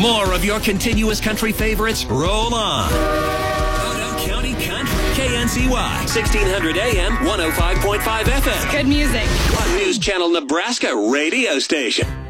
More of your continuous country favorites roll on. Otoe County Country. KNCY, 1600 AM, 105.5 FM. Good music. One News Channel Nebraska radio station.